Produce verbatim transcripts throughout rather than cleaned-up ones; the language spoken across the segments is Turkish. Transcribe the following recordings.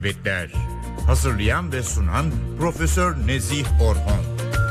Vetler. Hazırlayan ve sunan Profesör Nezih Orhon.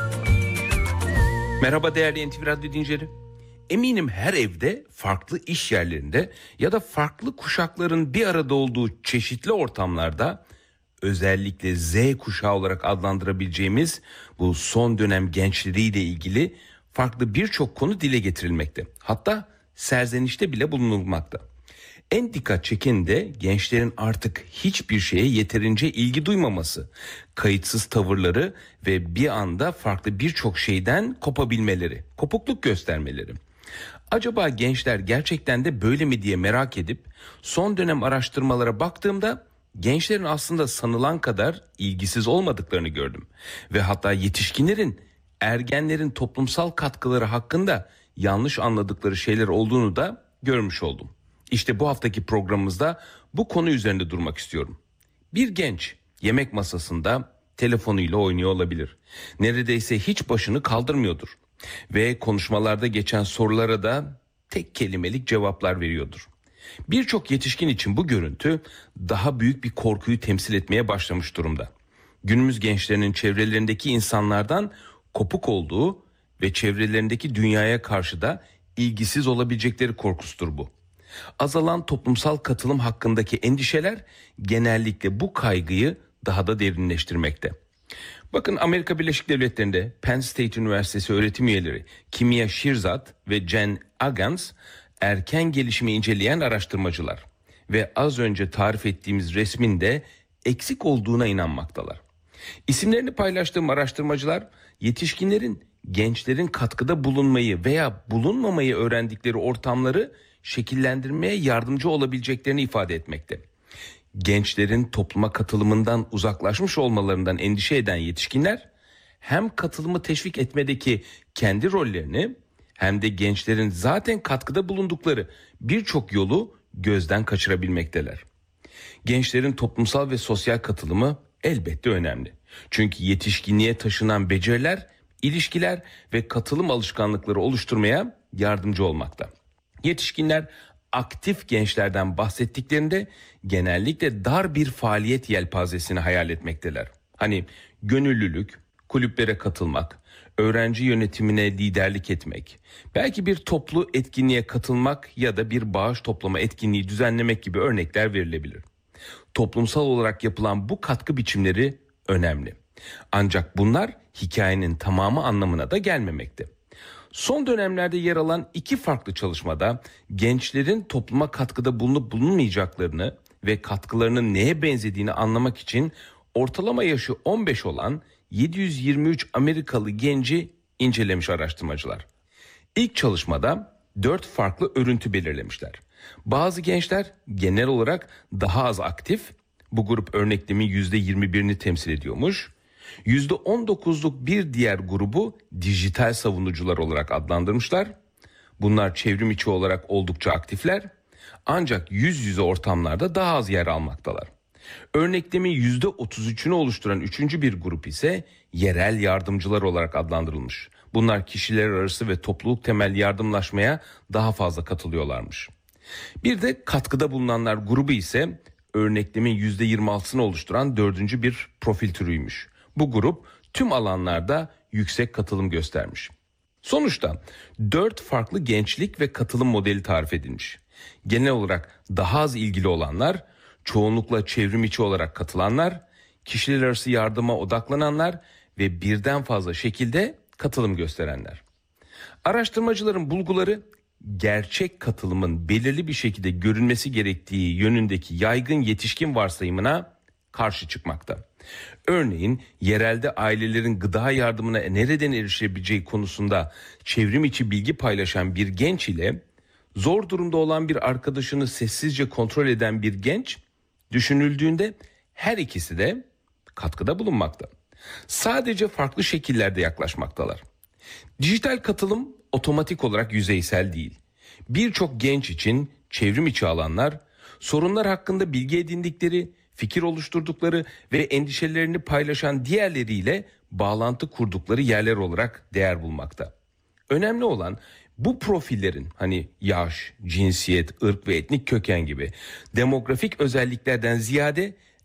Merhaba değerli N T V Radyo dinleyicileri. Eminim her evde, farklı iş yerlerinde ya da farklı kuşakların bir arada olduğu çeşitli ortamlarda, özellikle Z kuşağı olarak adlandırabileceğimiz bu son dönem gençleriyle ilgili farklı birçok konu dile getirilmekte. Hatta serzenişte bile bulunulmakta. En dikkat çeken de gençlerin artık hiçbir şeye yeterince ilgi duymaması, kayıtsız tavırları ve bir anda farklı birçok şeyden kopabilmeleri, kopukluk göstermeleri. Acaba gençler gerçekten de böyle mi diye merak edip son dönem araştırmalara baktığımda gençlerin aslında sanılan kadar ilgisiz olmadıklarını gördüm. Ve hatta yetişkinlerin, ergenlerin toplumsal katkıları hakkında yanlış anladıkları şeyler olduğunu da görmüş oldum. İşte bu haftaki programımızda bu konu üzerinde durmak istiyorum. Bir genç yemek masasında telefonuyla oynuyor olabilir. Neredeyse hiç başını kaldırmıyordur. Ve konuşmalarda geçen sorulara da tek kelimelik cevaplar veriyordur. Birçok yetişkin için bu görüntü daha büyük bir korkuyu temsil etmeye başlamış durumda. Günümüz gençlerinin çevrelerindeki insanlardan kopuk olduğu ve çevrelerindeki dünyaya karşı da ilgisiz olabilecekleri korkusudur bu. Azalan toplumsal katılım hakkındaki endişeler genellikle bu kaygıyı daha da derinleştirmekte. Bakın, Amerika Birleşik Devletleri'nde Penn State Üniversitesi öğretim üyeleri Kimya Shirzad ve Jen Agans erken gelişimi inceleyen araştırmacılar ve az önce tarif ettiğimiz resmin de eksik olduğuna inanmaktalar. İsimlerini paylaştığım araştırmacılar yetişkinlerin gençlerin katkıda bulunmayı veya bulunmamayı öğrendikleri ortamları şekillendirmeye yardımcı olabileceklerini ifade etmekte. Gençlerin topluma katılımından uzaklaşmış olmalarından endişe eden yetişkinler hem katılımı teşvik etmedeki kendi rollerini hem de gençlerin zaten katkıda bulundukları birçok yolu gözden kaçırabilmekteler. Gençlerin toplumsal ve sosyal katılımı elbette önemli. Çünkü yetişkinliğe taşınan beceriler, ilişkiler ve katılım alışkanlıkları oluşturmaya yardımcı olmakta. Yetişkinler aktif gençlerden bahsettiklerinde genellikle dar bir faaliyet yelpazesini hayal etmekteler. Hani gönüllülük, kulüplere katılmak, öğrenci yönetimine liderlik etmek, belki bir toplu etkinliğe katılmak ya da bir bağış toplama etkinliği düzenlemek gibi örnekler verilebilir. Toplumsal olarak yapılan bu katkı biçimleri önemli. Ancak bunlar hikayenin tamamı anlamına da gelmemekte. Son dönemlerde yer alan iki farklı çalışmada gençlerin topluma katkıda bulunup bulunmayacaklarını ve katkılarının neye benzediğini anlamak için ortalama yaşı on beş olan yedi yüz yirmi üç Amerikalı genci incelemiş araştırmacılar. İlk çalışmada dört farklı örüntü belirlemişler. Bazı gençler genel olarak daha az aktif, bu grup örneklemin yüzde yirmi birini temsil ediyormuş. yüzde on dokuzluk bir diğer grubu dijital savunucular olarak adlandırmışlar. Bunlar çevrim içi olarak oldukça aktifler, ancak yüz yüze ortamlarda daha az yer almaktalar. Örneklemin yüzde otuz üçünü oluşturan üçüncü bir grup ise yerel yardımcılar olarak adlandırılmış. Bunlar kişiler arası ve topluluk temelli yardımlaşmaya daha fazla katılıyorlarmış. Bir de katkıda bulunanlar grubu ise örneklemin yüzde yirmi altısını oluşturan dördüncü bir profil türüymüş. Bu grup tüm alanlarda yüksek katılım göstermiş. Sonuçta dört farklı gençlik ve katılım modeli tarif edilmiş. Genel olarak daha az ilgili olanlar, çoğunlukla çevrim içi olarak katılanlar, kişiler arası yardıma odaklananlar ve birden fazla şekilde katılım gösterenler. Araştırmacıların bulguları gerçek katılımın belirli bir şekilde görünmesi gerektiği yönündeki yaygın yetişkin varsayımına karşı çıkmakta. Örneğin yerelde ailelerin gıda yardımına nereden erişebileceği konusunda çevrim içi bilgi paylaşan bir genç ile zor durumda olan bir arkadaşını sessizce kontrol eden bir genç düşünüldüğünde her ikisi de katkıda bulunmakta. Sadece farklı şekillerde yaklaşmaktalar. Dijital katılım otomatik olarak yüzeysel değil. Birçok genç için çevrim içi alanlar, sorunlar hakkında bilgi edindikleri, fikir oluşturdukları ve endişelerini paylaşan diğerleriyle bağlantı kurdukları yerler olarak değer bulmakta. Önemli olan bu profillerin hani yaş, cinsiyet, ırk ve etnik köken gibi demografik özelliklerden ziyade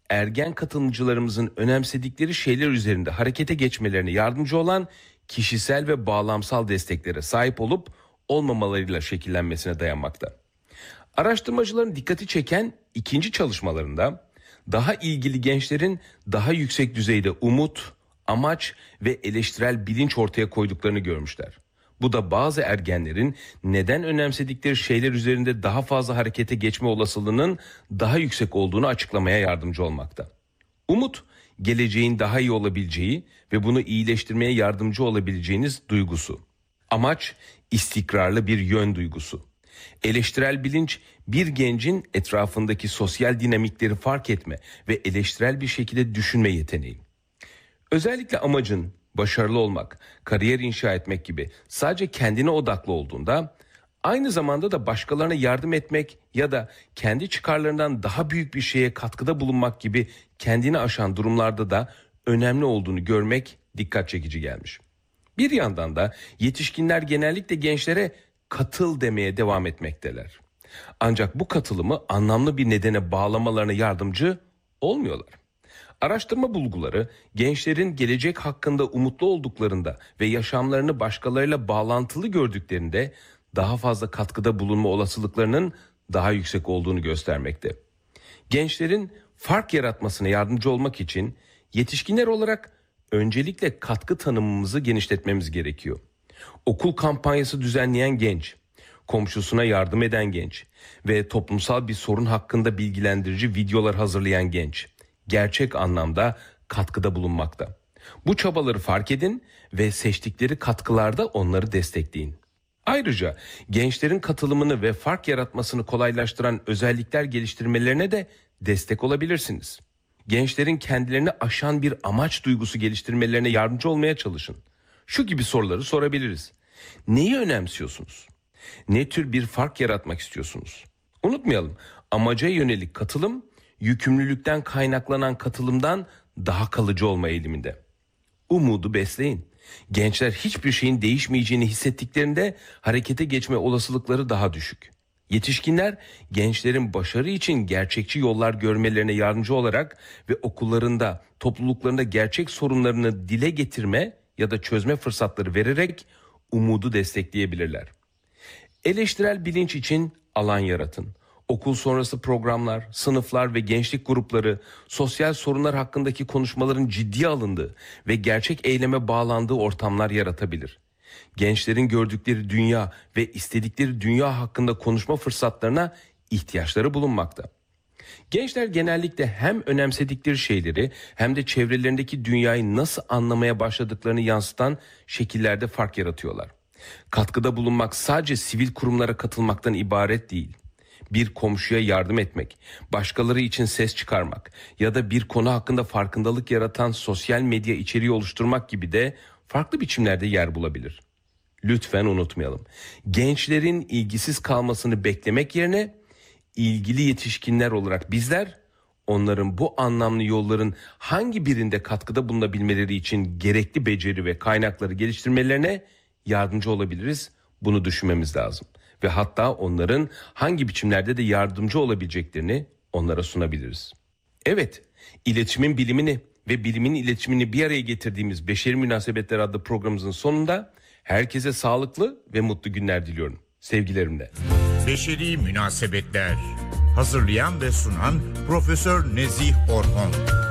ergen katılımcılarımızın önemsedikleri şeyler üzerinde harekete geçmelerine yardımcı olan kişisel ve bağlamsal desteklere sahip olup olmamalarıyla şekillenmesine dayanmakta. Araştırmacıların dikkati çeken ikinci çalışmalarında daha ilgili gençlerin daha yüksek düzeyde umut, amaç ve eleştirel bilinç ortaya koyduklarını görmüşler. Bu da bazı ergenlerin neden önemsedikleri şeyler üzerinde daha fazla harekete geçme olasılığının daha yüksek olduğunu açıklamaya yardımcı olmakta. Umut, geleceğin daha iyi olabileceği ve bunu iyileştirmeye yardımcı olabileceğiniz duygusu. Amaç, istikrarlı bir yön duygusu. Eleştirel bilinç, bir gencin etrafındaki sosyal dinamikleri fark etme ve eleştirel bir şekilde düşünme yeteneği. Özellikle amacın başarılı olmak, kariyer inşa etmek gibi sadece kendine odaklı olduğunda, aynı zamanda da başkalarına yardım etmek ya da kendi çıkarlarından daha büyük bir şeye katkıda bulunmak gibi kendini aşan durumlarda da önemli olduğunu görmek dikkat çekici gelmiş. Bir yandan da yetişkinler genellikle gençlere katıl demeye devam etmekteler. Ancak bu katılımı anlamlı bir nedene bağlamalarına yardımcı olmuyorlar. Araştırma bulguları gençlerin gelecek hakkında umutlu olduklarında ve yaşamlarını başkalarıyla bağlantılı gördüklerinde daha fazla katkıda bulunma olasılıklarının daha yüksek olduğunu göstermekte. Gençlerin fark yaratmasına yardımcı olmak için yetişkinler olarak öncelikle katkı tanımımızı genişletmemiz gerekiyor. Okul kampanyası düzenleyen genç, komşusuna yardım eden genç ve toplumsal bir sorun hakkında bilgilendirici videolar hazırlayan genç gerçek anlamda katkıda bulunmakta. Bu çabaları fark edin ve seçtikleri katkılarda onları destekleyin. Ayrıca gençlerin katılımını ve fark yaratmasını kolaylaştıran özellikler geliştirmelerine de destek olabilirsiniz. Gençlerin kendilerini aşan bir amaç duygusu geliştirmelerine yardımcı olmaya çalışın. Şu gibi soruları sorabiliriz. Neyi önemsiyorsunuz? Ne tür bir fark yaratmak istiyorsunuz? Unutmayalım, amaca yönelik katılım, yükümlülükten kaynaklanan katılımdan daha kalıcı olma eğiliminde. Umudu besleyin. Gençler hiçbir şeyin değişmeyeceğini hissettiklerinde harekete geçme olasılıkları daha düşük. Yetişkinler gençlerin başarı için gerçekçi yollar görmelerine yardımcı olarak ve okullarında, topluluklarında gerçek sorunlarını dile getirme ya da çözme fırsatları vererek umudu destekleyebilirler. Eleştirel bilinç için alan yaratın. Okul sonrası programlar, sınıflar ve gençlik grupları, sosyal sorunlar hakkındaki konuşmaların ciddiye alındığı ve gerçek eyleme bağlandığı ortamlar yaratabilir. Gençlerin gördükleri dünya ve istedikleri dünya hakkında konuşma fırsatlarına ihtiyaçları bulunmakta. Gençler genellikle hem önemsedikleri şeyleri hem de çevrelerindeki dünyayı nasıl anlamaya başladıklarını yansıtan şekillerde fark yaratıyorlar. Katkıda bulunmak sadece sivil kurumlara katılmaktan ibaret değil. Bir komşuya yardım etmek, başkaları için ses çıkarmak ya da bir konu hakkında farkındalık yaratan sosyal medya içeriği oluşturmak gibi de farklı biçimlerde yer bulabilir. Lütfen unutmayalım. Gençlerin ilgisiz kalmasını beklemek yerine ilgili yetişkinler olarak bizler onların bu anlamlı yolların hangi birinde katkıda bulunabilmeleri için gerekli beceri ve kaynakları geliştirmelerine yardımcı olabiliriz. Bunu düşünmemiz lazım. Ve hatta onların hangi biçimlerde de yardımcı olabileceklerini onlara sunabiliriz. Evet, iletişimin bilimini ve bilimin iletişimini bir araya getirdiğimiz Beşeri Münasebetler adlı programımızın sonunda herkese sağlıklı ve mutlu günler diliyorum. Sevgilerimle. Beşeri Münasebetler. Hazırlayan ve sunan Profesör Nezih Orhon.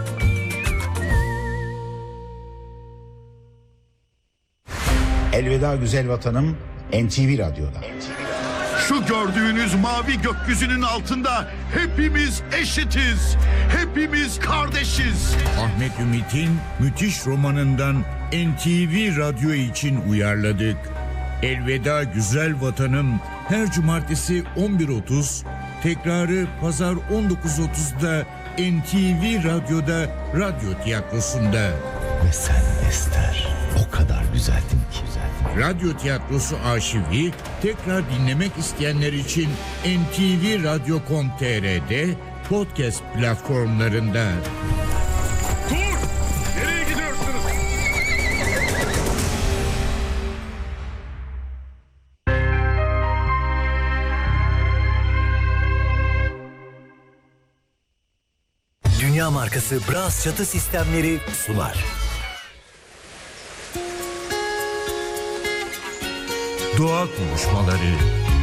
Elveda güzel vatanım, N T V Radyo'da. Şu gördüğünüz mavi gökyüzünün altında hepimiz eşitiz. Hepimiz kardeşiz. Ahmet Ümit'in müthiş romanından N T V Radyo için uyarladık. Elveda güzel vatanım her cumartesi on bir otuz, tekrarı pazar on dokuz otuzda N T V Radyo'da Radyo Tiyatrosu'nda. Ve sen Ester, o kadar güzeldin ki. Radyo Tiyatrosu arşivi tekrar dinlemek isteyenler için N T V Radyo nokta com nokta t r'de podcast platformlarında. Dur! Nereye gidiyorsunuz? Dünya dünya markası Bras çatı sistemleri sunar. Doğa konuşmaları,